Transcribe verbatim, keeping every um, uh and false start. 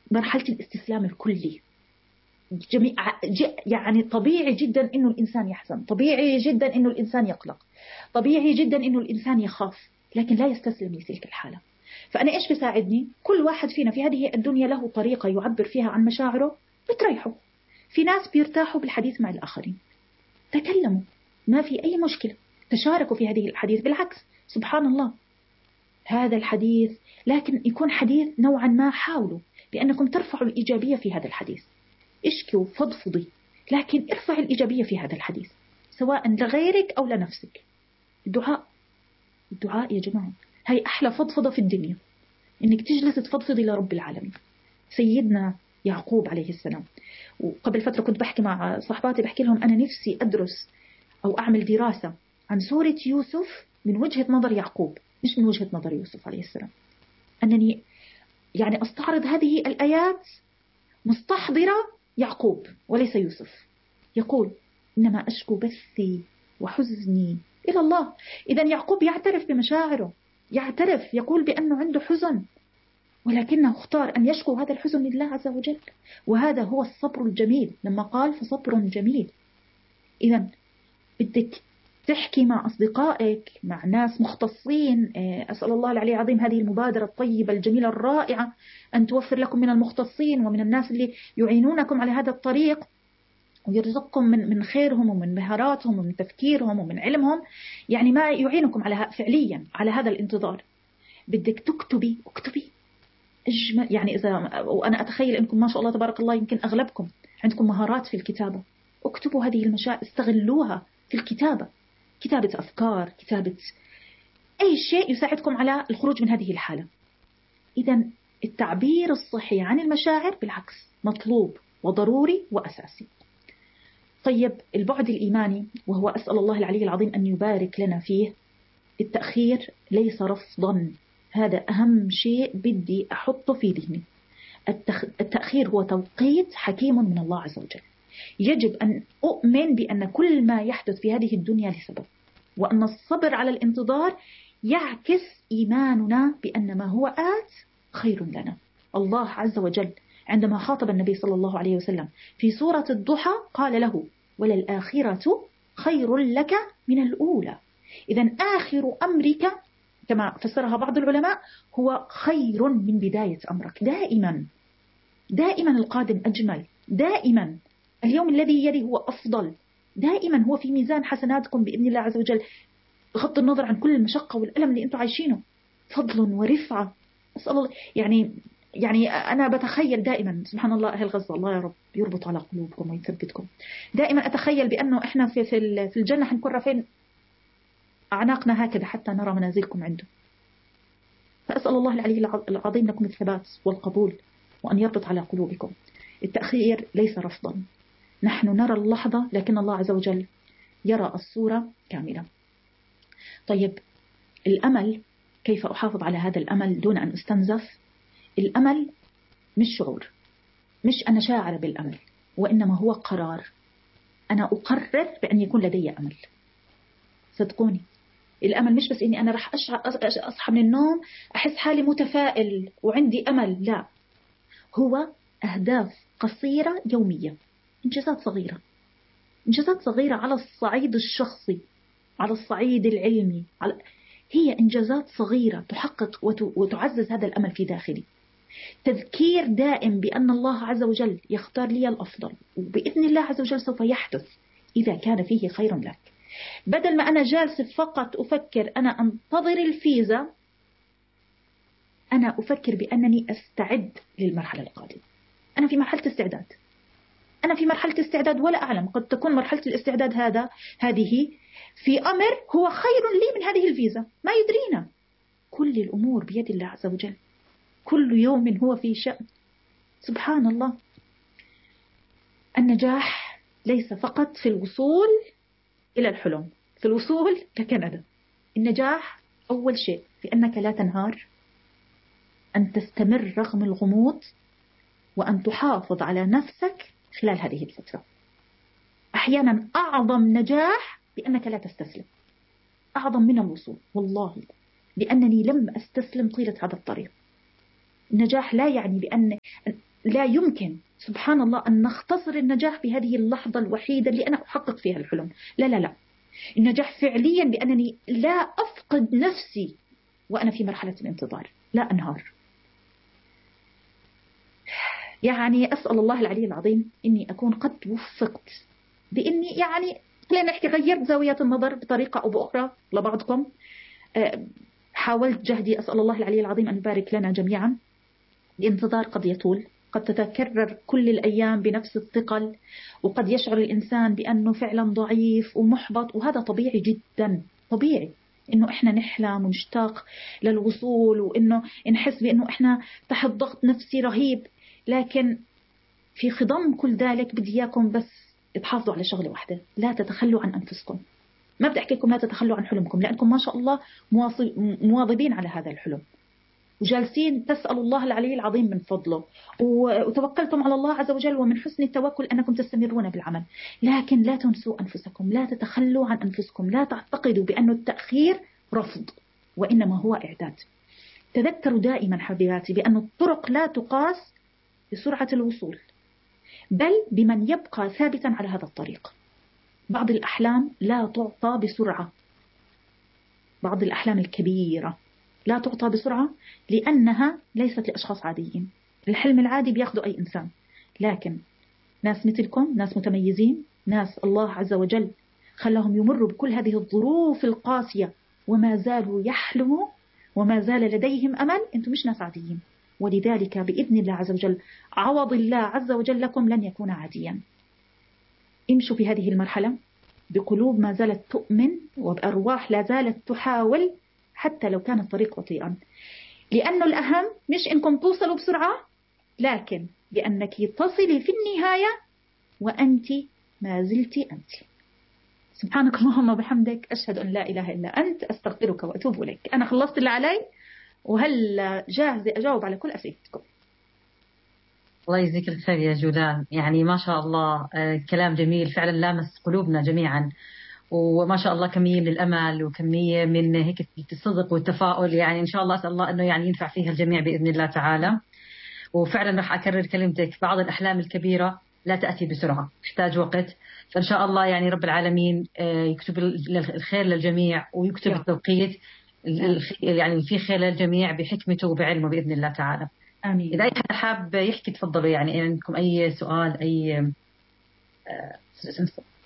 مرحلة الاستسلام الكلي. جميع يعني طبيعي جدا إنه الإنسان يحزن، طبيعي جدا إنه الإنسان يقلق، طبيعي جدا إنه الإنسان يخاف، لكن لا يستسلم لتلك الحالة. فأنا إيش بساعدني؟ كل واحد فينا في هذه الدنيا له طريقة يعبر فيها عن مشاعره بتريحه. في ناس بيرتاحوا بالحديث مع الآخرين، تكلموا، ما في أي مشكلة، تشاركوا في هذه الحديث، بالعكس سبحان الله هذا الحديث لكن يكون حديث نوعا ما، حاولوا بأنكم ترفعوا الإيجابية في هذا الحديث، اشكوا فضفضي، لكن ارفع الإيجابية في هذا الحديث سواء لغيرك أو لنفسك. الدعاء، الدعاء يا جماعة هي أحلى فضفضة في الدنيا، إنك تجلس تفضفضي لرب العالمين. سيدنا يعقوب عليه السلام، وقبل فترة كنت بحكي مع صحباتي بحكي لهم أنا نفسي أدرس أو أعمل دراسة عن سورة يوسف من وجهة نظر يعقوب مش من وجهة نظر يوسف عليه السلام، أنني يعني أستعرض هذه الآيات مستحضرة يعقوب وليس يوسف. يقول إنما أشكو بثي وحزني إلى الله. إذا يعقوب يعترف بمشاعره، يعترف، يقول بأنه عنده حزن، ولكنه اختار أن يشكو هذا الحزن لله عز وجل، وهذا هو الصبر الجميل لما قال فصبر جميل. إذا بدك تحكي مع أصدقائك، مع ناس مختصين. أسأل الله العلي العظيم هذه المبادرة الطيبة الجميلة الرائعة أن توفر لكم من المختصين ومن الناس اللي يعينونكم على هذا الطريق، ويرزقكم من من خيرهم ومن مهاراتهم ومن تفكيرهم ومن علمهم، يعني ما يعينكم على فعليا على هذا الانتظار. بدك تكتبي، اكتبي أجمل، يعني إذا وأنا أتخيل أنكم ما شاء الله تبارك الله يمكن أغلبكم عندكم مهارات في الكتابة، اكتبوا هذه المشاعر، استغلوها في الكتابة، كتابة أفكار، كتابة أي شيء يساعدكم على الخروج من هذه الحالة. إذا التعبير الصحي عن المشاعر بالعكس مطلوب وضروري وأساسي. طيب البعد الإيماني، وهو أسأل الله العلي العظيم أن يبارك لنا فيه، التأخير ليس رفضا، هذا أهم شيء بدي أحطه في ذهني. التخ... التأخير هو توقيت حكيم من الله عز وجل. يجب أن أؤمن بأن كل ما يحدث في هذه الدنيا لسبب، وأن الصبر على الانتظار يعكس إيماننا بأن ما هو آت خير لنا. الله عز وجل عندما خاطب النبي صلى الله عليه وسلم في سورة الضحى قال له وللآخرة خير لك من الأولى. إذن آخر أمرك كما فسرها بعض العلماء هو خير من بداية أمرك. دائما دائما القادم أجمل، دائما اليوم الذي يلي هو أفضل، دائما هو في ميزان حسناتكم بإذن الله عز وجل، بغض النظر عن كل المشقة والألم اللي أنتم عايشينه، فضل ورفعة. أسأل الله يعني يعني أنا بتخيل دائما سبحان الله أهل غزة الله يا رب يربط على قلوبكم ويثبتكم. دائما أتخيل بأنه إحنا في في في الجنة حنكون رافعين أعناقنا هكذا حتى نرى منازلكم عنده. فأسأل الله العلي العظيم لكم الثبات والقبول وأن يربط على قلوبكم. التأخير ليس رفضا، نحن نرى اللحظة لكن الله عز وجل يرى الصورة كاملة. طيب الأمل، كيف أحافظ على هذا الأمل دون أن أستنزف؟ الأمل مش شعور، مش أنا شاعر بالأمل، وإنما هو قرار. أنا أقرر بأن يكون لدي أمل. صدقوني الأمل مش بس إني أنا رح أصحى من النوم أحس حالي متفائل وعندي أمل، لا، هو أهداف قصيرة يومية، إنجازات صغيرة، إنجازات صغيرة على الصعيد الشخصي، على الصعيد العلمي، على... هي إنجازات صغيرة تحقق وتعزز هذا الأمل في داخلي. تذكير دائم بأن الله عز وجل يختار لي الأفضل، وبإذن الله عز وجل سوف يحدث إذا كان فيه خير لك. بدل ما أنا جالس فقط أفكر أنا أنتظر الفيزا، أنا أفكر بأنني أستعد للمرحلة القادمة. أنا في مرحلة استعداد، أنا في مرحلة استعداد ولا أعلم، قد تكون مرحلة الاستعداد هذا هذه في أمر هو خير لي من هذه الفيزا، ما يدرينا. كل الأمور بيد الله عز وجل، كل يوم هو في شأن، سبحان الله. النجاح ليس فقط في الوصول إلى الحلم، في الوصول لكندا. النجاح أول شيء في أنك لا تنهار، أن تستمر رغم الغموض، وأن تحافظ على نفسك خلال هذه الفترة. أحيانا أعظم نجاح بأنك لا تستسلم، أعظم من الوصول والله، لأنني لم أستسلم طيلة هذا الطريق. النجاح لا يعني بأن لا يمكن سبحان الله أن نختصر النجاح بهذه اللحظة الوحيدة اللي أنا أحقق فيها الحلم. لا لا لا، النجاح فعليا بأنني لا أفقد نفسي وأنا في مرحلة الانتظار، لا أنهار. يعني أسأل الله العلي العظيم إني أكون قد وفقت بإني يعني خلينا نحكي غيرت زاوية النظر بطريقة أو بأخرى لبعضكم. حاولت جهدي، أسأل الله العلي العظيم أن يبارك لنا جميعا. الانتظار قد يطول، قد تتكرر كل الأيام بنفس الثقل، وقد يشعر الإنسان بأنه فعلا ضعيف ومحبط، وهذا طبيعي جدا. طبيعي إنه إحنا نحلم ونشتاق للوصول، وإنه نحس بأنه إحنا تحت ضغط نفسي رهيب. لكن في خضم كل ذلك بدي إياكم بس تحافظوا على شغلة واحدة، لا تتخلوا عن أنفسكم. ما بدي أحكي لكم لا تتخلوا عن حلمكم، لأنكم ما شاء الله مواظبين على هذا الحلم وجالسين تسألوا الله العلي العظيم من فضله، وتوكلتم على الله عز وجل، ومن حسن التوكل أنكم تستمرون بالعمل. لكن لا تنسوا أنفسكم، لا تتخلوا عن أنفسكم، لا تعتقدوا بأن التأخير رفض، وإنما هو إعداد. تذكروا دائما حبيباتي بأن الطرق لا تقاس بسرعة الوصول، بل بمن يبقى ثابتا على هذا الطريق. بعض الأحلام لا تعطى بسرعة، بعض الأحلام الكبيرة لا تعطى بسرعة لأنها ليست لأشخاص عاديين. الحلم العادي بياخده أي إنسان، لكن ناس مثلكم، ناس متميزين، ناس الله عز وجل خلاهم يمروا بكل هذه الظروف القاسية وما زالوا يحلموا وما زال لديهم أمل. أنتم مش ناس عاديين، ولذلك بإذن الله عز وجل عوض الله عز وجل لكم لن يكون عاديا. امشوا في هذه المرحلة بقلوب ما زالت تؤمن وبأرواح لا زالت تحاول، حتى لو كان الطريق بطيئا، لأنه الأهم مش إنكم توصلوا بسرعة، لكن بأنك تصلي في النهاية وأنت ما زلت أنت. سبحانك اللهم وبحمدك، أشهد أن لا إله إلا أنت، أستغفرك وأتوب إليك. أنا خلصت اللي علي، وهل جاهزة أجاوب على كل أسئلتكم. الله يجزيك الخير يا جولان، يعني ما شاء الله كلام جميل فعلا لامس قلوبنا جميعا، وما شاء الله كمية من الأمل وكمية من هيك الصدق والتفاؤل. يعني إن شاء الله أسأل الله أنه يعني ينفع فيها الجميع بإذن الله تعالى. وفعلا راح أكرر كلمتك، بعض الأحلام الكبيرة لا تأتي بسرعة، تحتاج وقت. فإن شاء الله يعني رب العالمين يكتب الخير للجميع ويكتب التوقيت يعني في خير للجميع بحكمته وبعلمه بإذن الله تعالى. آمين. إذا أي حد حاب يحكي تفضلوا، يعني عندكم أي سؤال أي